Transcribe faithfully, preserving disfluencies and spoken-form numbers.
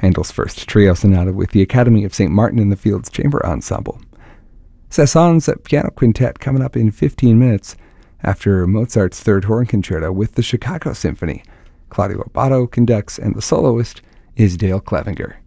Handel's first trio sonata with the Academy of Saint Martin in the Fields Chamber Ensemble. Cézanne's piano quintet coming up in fifteen minutes after Mozart's Third Horn Concerto with the Chicago Symphony. Claudio Abbado conducts, and the soloist is Dale Clevenger.